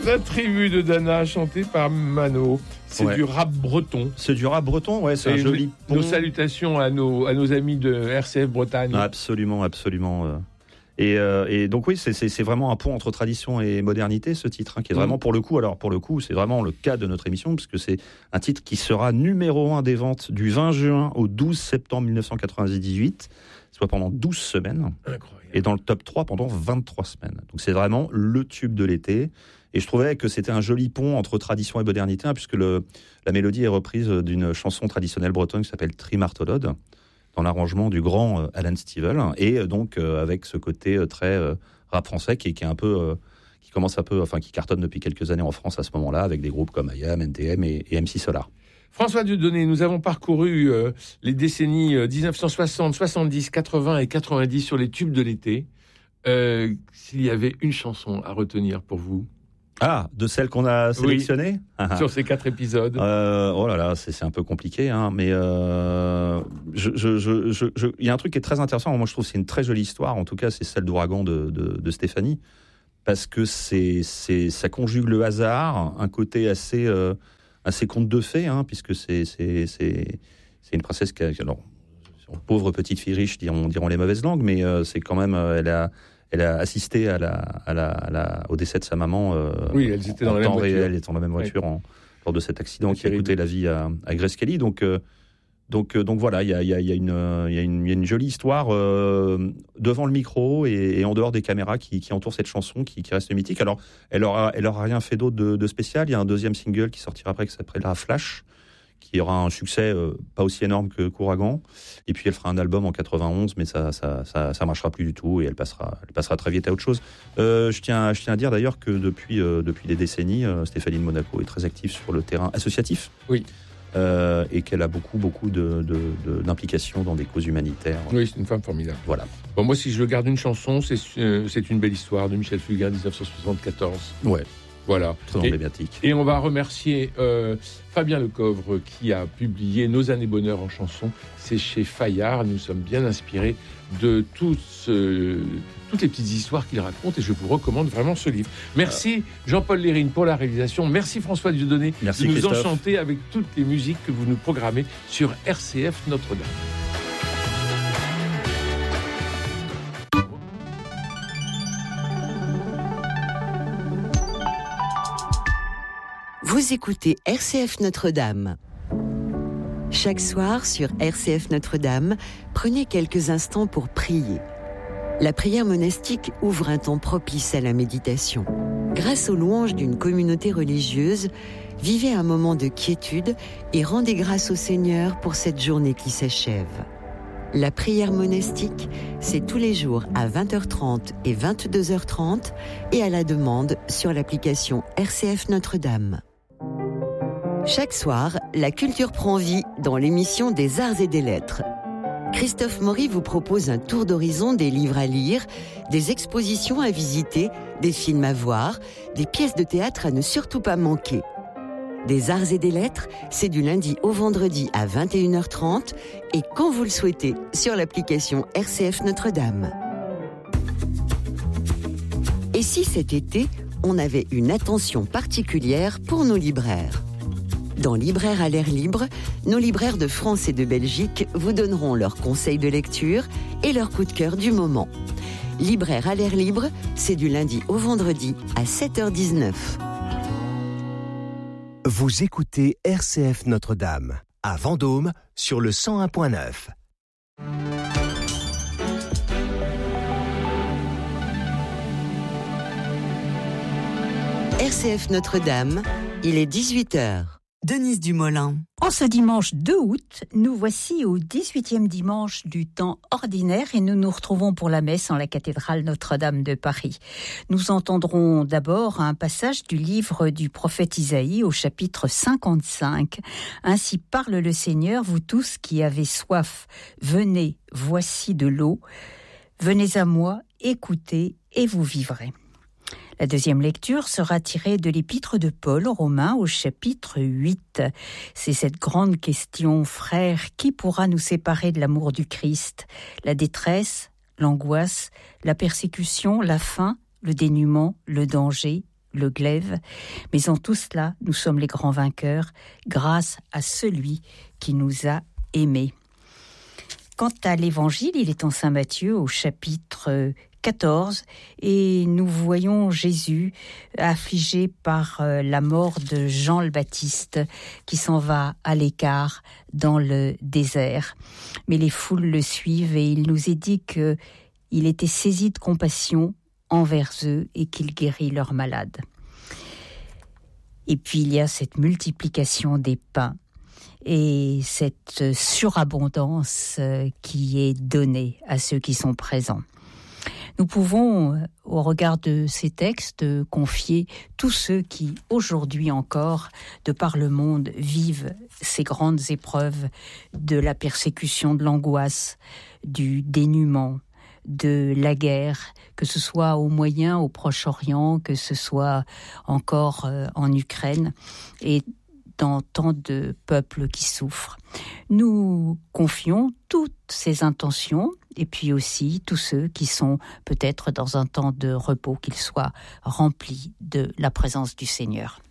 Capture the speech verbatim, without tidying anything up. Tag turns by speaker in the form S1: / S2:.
S1: La tribu de Dana, chantée par Mano. C'est ouais. du rap breton.
S2: C'est du rap breton, ouais, c'est et un joli pont.
S1: Nos salutations à nos, à nos amis de R C F Bretagne.
S2: Absolument, absolument. Euh. Et, euh, et donc oui, c'est, c'est, c'est vraiment un pont entre tradition et modernité, ce titre, hein, qui est vraiment pour le coup, alors pour le coup, c'est vraiment le cas de notre émission, parce que c'est un titre qui sera numéro un des ventes du vingt juin au douze septembre dix-neuf cent quatre-vingt-dix-huit, soit pendant douze semaines. Incroyable. Et dans le top trois pendant vingt-trois semaines. Donc c'est vraiment le tube de l'été. Et je trouvais que c'était un joli pont entre tradition et modernité, hein, puisque le, la mélodie est reprise d'une chanson traditionnelle bretonne qui s'appelle Trimartolode, dans l'arrangement du grand euh, Alan Stivell, et euh, donc euh, avec ce côté euh, très euh, rap français qui, qui est un peu, euh, qui commence un peu, enfin qui cartonne depuis quelques années en France à ce moment-là, avec des groupes comme I A M, N T M et, et M C Solar.
S1: François Dieudonné, nous avons parcouru euh, les décennies euh, dix-neuf cent soixante, soixante-dix, quatre-vingts et quatre-vingt-dix sur les tubes de l'été. Euh, s'il y avait une chanson à retenir pour vous?
S2: Ah, de celles qu'on a sélectionnées,
S1: oui,
S2: ah,
S1: sur ces quatre épisodes.
S2: Euh, oh là là, c'est, c'est un peu compliqué, hein, mais euh, je, je, je, je, je, il y a un truc qui est très intéressant. Moi, je trouve que c'est une très jolie histoire. En tout cas, c'est celle d'Ouragan de, de, de Stéphanie, parce que c'est, c'est, ça conjugue le hasard, un côté assez, euh, assez conte de fées, hein, puisque c'est, c'est, c'est, c'est une princesse qui a, alors, pauvre petite fille riche, diront, diront les mauvaises langues, mais euh, c'est quand même, euh, elle a. Elle a assisté à la, à la, à la, au décès de sa maman. Euh,
S1: oui, elles étaient dans la même voiture.
S2: Réel, étant dans la même voiture oui. en, lors de cet accident c'est qui a coûté la vie à, à Grace Kelly. Donc, euh, donc, euh, donc voilà, il y a, y, a, y, a une, y, a une, y a une jolie histoire euh, devant le micro et, et en dehors des caméras qui, qui entourent cette chanson qui, qui reste mythique. Alors, elle aura, elle aura rien fait d'autre de, de spécial. Il y a un deuxième single qui sortira après qui s'appellera Flash, qui aura un succès euh, pas aussi énorme que Ouragan. Et puis elle fera un album en quatre-vingt-onze, mais ça, ça, ça, ça marchera plus du tout et elle passera, elle passera très vite à autre chose. Euh, je tiens, je tiens à dire d'ailleurs que depuis, euh, depuis des décennies, euh, Stéphanie de Monaco est très active sur le terrain associatif.
S1: Oui.
S2: Euh, et qu'elle a beaucoup, beaucoup de, de, de, d'implications dans des causes humanitaires.
S1: Oui, c'est une femme formidable.
S2: Voilà.
S1: Bon, moi, si je garde une chanson, c'est, euh, c'est une belle histoire de Michel Fugain, dix-neuf cent soixante-quatorze.
S2: Ouais.
S1: Voilà.
S2: Très emblématique.
S1: Et, et on va remercier euh, Fabien Lecouvre qui a publié Nos années bonheur en chanson. C'est chez Fayard. Nous sommes bien inspirés de tout ce, toutes les petites histoires qu'il raconte et je vous recommande vraiment ce livre. Merci Jean-Paul Lérine pour la réalisation. Merci François Dieudonné
S2: Merci
S1: de nous
S2: Christophe.
S1: enchanter avec toutes les musiques que vous nous programmez sur R C F Notre-Dame.
S3: Vous écoutez R C F Notre-Dame. Chaque soir sur R C F Notre-Dame, prenez quelques instants pour prier. La prière monastique ouvre un temps propice à la méditation. Grâce aux louanges d'une communauté religieuse, vivez un moment de quiétude et rendez grâce au Seigneur pour cette journée qui s'achève. La prière monastique, c'est tous les jours à vingt heures trente et vingt-deux heures trente et à la demande sur l'application R C F Notre-Dame. Chaque soir, la culture prend vie dans l'émission des Arts et des Lettres. Christophe Maury vous propose un tour d'horizon des livres à lire, des expositions à visiter, des films à voir, des pièces de théâtre à ne surtout pas manquer. Des Arts et des Lettres, c'est du lundi au vendredi à vingt et une heures trente et quand vous le souhaitez sur l'application R C F Notre-Dame. Et si cet été, on avait une attention particulière pour nos libraires ? Dans Libraires à l'air libre, nos libraires de France et de Belgique vous donneront leurs conseils de lecture et leurs coups de cœur du moment. Libraires à l'air libre, c'est du lundi au vendredi à sept heures dix-neuf.
S4: Vous écoutez R C F Notre-Dame, à Vendôme, sur le cent un point neuf.
S3: R C F Notre-Dame, il est dix-huit heures. Denise Dumoulin.
S5: En ce dimanche deux août, nous voici au dix-huitième dimanche du temps ordinaire et nous nous retrouvons pour la messe en la cathédrale Notre-Dame de Paris. Nous entendrons d'abord un passage du livre du prophète Isaïe au chapitre cinquante-cinq. Ainsi parle le Seigneur, vous tous qui avez soif, venez, voici de l'eau. Venez à moi, écoutez et vous vivrez. La deuxième lecture sera tirée de l'épître de Paul aux Romains au chapitre huit. C'est cette grande question, frères, qui pourra nous séparer de l'amour du Christ ? La détresse, l'angoisse, la persécution, la faim, le dénuement, le danger, le glaive, mais en tout cela, nous sommes les grands vainqueurs grâce à celui qui nous a aimés. Quant à l'évangile, il est en Saint Matthieu au chapitre quatorze et nous voyons Jésus affligé par la mort de Jean le Baptiste qui s'en va à l'écart dans le désert. Mais les foules le suivent et il nous est dit qu'il était saisi de compassion envers eux et qu'il guérit leurs malades. Et puis il y a cette multiplication des pains et cette surabondance qui est donnée à ceux qui sont présents. Nous pouvons, au regard de ces textes, confier tous ceux qui, aujourd'hui encore, de par le monde, vivent ces grandes épreuves de la persécution, de l'angoisse, du dénuement, de la guerre, que ce soit au Moyen, au Proche-Orient, que ce soit encore euh, en Ukraine, et dans tant de peuples qui souffrent. Nous confions toutes ces intentions et puis aussi tous ceux qui sont peut-être dans un temps de repos, qu'ils soient remplis de la présence du Seigneur.